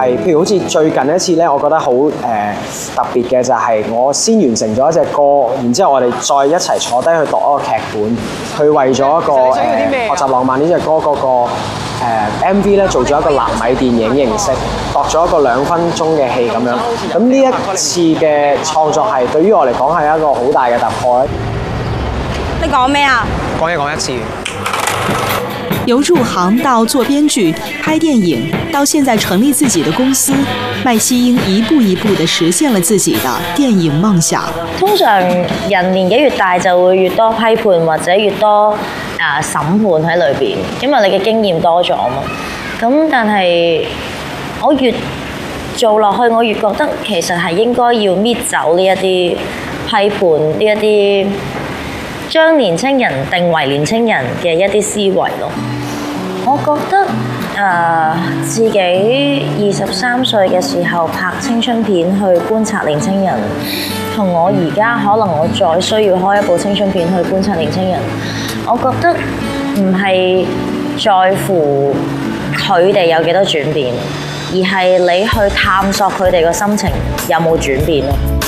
係，譬如好似最近一次咧，我覺得好特別嘅就係我先完成咗一隻歌，然之後我哋再一齊坐低去讀一個劇本，去為咗一個學習浪漫呢隻歌嗰個MV 咧做咗一個納米電影形式，度咗一個2分鐘嘅戲咁樣。咁呢一次嘅創作係對於我嚟講係一個好大嘅突破咧。 你講咩啊？ 講一次。 由入行到做編劇、拍電影，到現在成立自己的公司，麥希英一步一步地實現了自己的電影夢想。 通常人年紀越大就會越多批判或者越多審判喺裏邊，因為你嘅經驗多咗嘛。咁但係我越做落去，我越覺得其實係應該要搣走呢一啲批判，呢一啲將年青人定為年青人嘅一啲思維咯。我覺得自己23歲嘅時候拍青春片去觀察年青人，同我而家可能我再需要開一部青春片去觀察年青人，我覺得唔係在乎佢哋有幾多轉變，而係你去探索佢哋個心情有冇轉變咯。